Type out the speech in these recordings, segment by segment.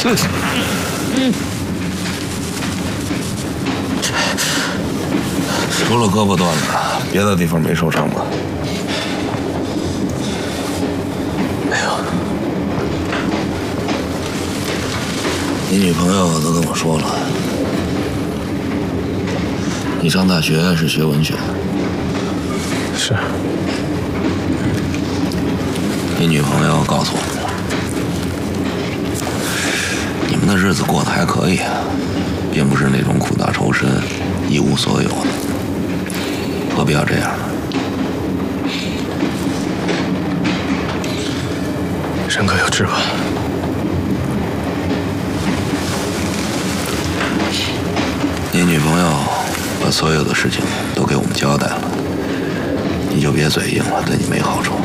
除了胳膊断了，别的地方没受伤吧？ 没有。 你女朋友都跟我说了，你上大学是学文学的。 是。 你女朋友告诉我们了，你们的日子过得还可以，并不是那种苦大仇深、一无所有的，何必要这样呢？ 人各有志吧。 你女朋友把所有的事情都给我们交代了，你就别嘴硬了，对你没好处。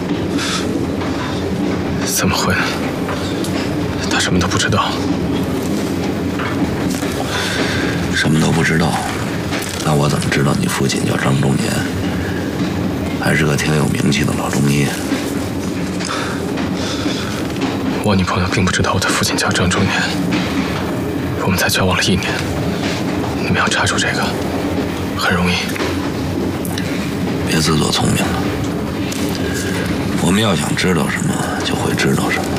怎么会呢？他什么都不知道。 什么都不知道，那我怎么知道你父亲叫张仲年，还是个挺有名气的老中医？ 我女朋友并不知道我的父亲叫张仲年，我们才交往了1年。你们要查出这个，很容易。 别自作聪明了，我们要想知道什么，就会知道什么。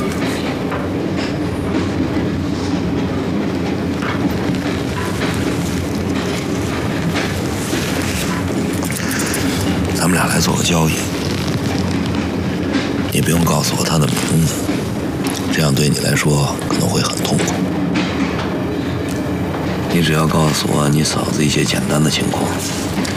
咱们俩来做个交易，你不用告诉我他的名字，这样对你来说可能会很痛苦。你只要告诉我你嫂子一些简单的情况，